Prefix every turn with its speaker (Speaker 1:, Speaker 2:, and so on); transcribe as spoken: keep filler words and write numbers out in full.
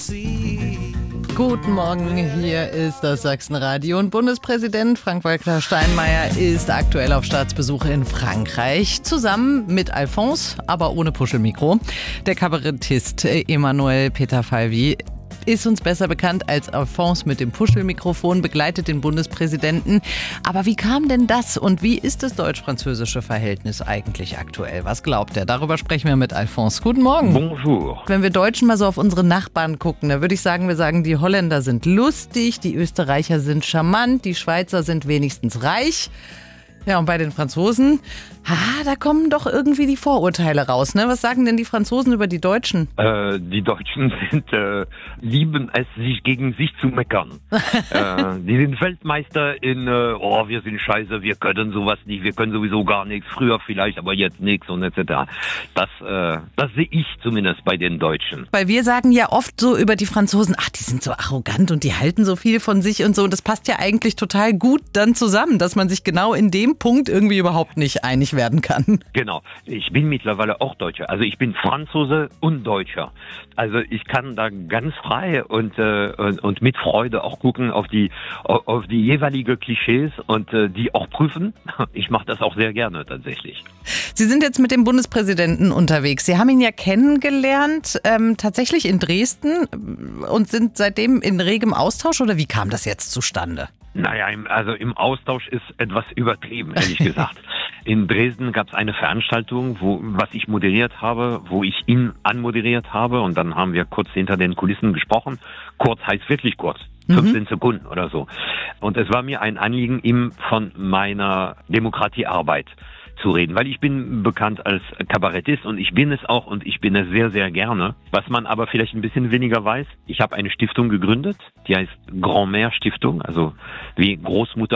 Speaker 1: Guten Morgen, hier ist das Sachsenradio und Bundespräsident Frank-Walter Steinmeier ist aktuell auf Staatsbesuch in Frankreich, zusammen mit Alphonse, aber ohne Puschelmikro. Der Kabarettist Emmanuel Peter Falvy ist uns besser bekannt als Alphonse mit dem Puschelmikrofon, begleitet den Bundespräsidenten. Aber wie kam denn das und wie ist das deutsch-französische Verhältnis eigentlich aktuell? Was glaubt er? Darüber sprechen wir mit Alphonse. Guten Morgen.
Speaker 2: Bonjour.
Speaker 1: Wenn wir Deutschen mal so auf unsere Nachbarn gucken, da würde ich sagen, wir sagen, die Holländer sind lustig, die Österreicher sind charmant, die Schweizer sind wenigstens reich. Ja, und bei den Franzosen, ah, da kommen doch irgendwie die Vorurteile raus, ne? Was sagen denn die Franzosen über die Deutschen?
Speaker 2: Äh, die Deutschen sind, äh, lieben es, sich gegen sich zu meckern. äh, die sind Weltmeister in, äh, oh, wir sind scheiße, wir können sowas nicht, wir können sowieso gar nichts, früher vielleicht, aber jetzt nichts und et cetera. Das, äh, das sehe ich zumindest bei den Deutschen.
Speaker 1: Weil wir sagen ja oft so über die Franzosen, ach, die sind so arrogant und die halten so viel von sich und so. Und das passt ja eigentlich total gut dann zusammen, dass man sich genau in dem Punkt irgendwie überhaupt nicht einig werden kann.
Speaker 2: Genau. Ich bin mittlerweile auch Deutscher. Also ich bin Franzose und Deutscher. Also ich kann da ganz frei und, äh, und, und mit Freude auch gucken auf die, auf die jeweilige Klischees und äh, die auch prüfen. Ich mache das auch sehr gerne tatsächlich.
Speaker 1: Sie sind jetzt mit dem Bundespräsidenten unterwegs. Sie haben ihn ja kennengelernt, ähm, tatsächlich in Dresden und sind seitdem in regem Austausch, oder wie kam das jetzt zustande?
Speaker 2: Naja, im, also im Austausch ist etwas übertrieben, ehrlich gesagt. In Dresden gab es eine Veranstaltung, wo was ich moderiert habe, wo ich ihn anmoderiert habe und dann haben wir kurz hinter den Kulissen gesprochen. Kurz heißt wirklich kurz, fünfzehn mhm. Sekunden oder so. Und es war mir ein Anliegen, ihm von meiner Demokratiearbeit zu reden, weil ich bin bekannt als Kabarettist und ich bin es auch und ich bin es sehr, sehr gerne. Was man aber vielleicht ein bisschen weniger weiß, ich habe eine Stiftung gegründet, die heißt Grand-Mère Stiftung, also wie Großmutter